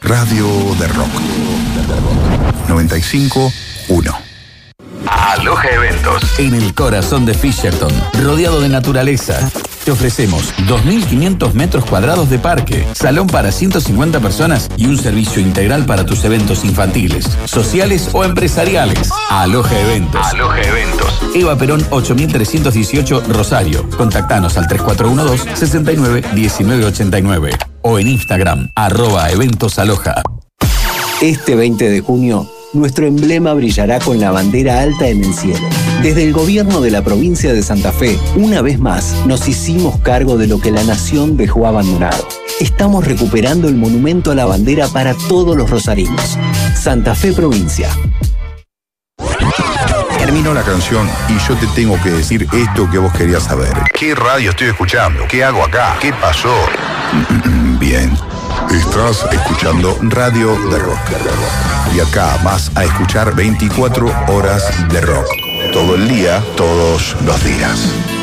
Radio de Rock. 95.1. Aloha Eventos. En el corazón de Fisherton, rodeado de naturaleza. Te ofrecemos 2.500 metros cuadrados de parque, salón para 150 personas y un servicio integral para tus eventos infantiles, sociales o empresariales. Aloha Eventos. Aloha Eventos. Eva Perón 8318 Rosario. Contactanos al 3412-691989 o en Instagram @eventosaloha. Este 20 de junio, nuestro emblema brillará con la bandera alta en el cielo. Desde el gobierno de la provincia de Santa Fe, una vez más, nos hicimos cargo de lo que la nación dejó abandonado. Estamos recuperando el monumento a la bandera para todos los rosarinos. Santa Fe Provincia. Terminó la canción y yo te tengo que decir esto que vos querías saber. ¿Qué radio estoy escuchando? ¿Qué hago acá? ¿Qué pasó? Bien. Estás escuchando Radio de Rock. Y acá vas a escuchar 24 horas de rock. Todo el día, todos los días.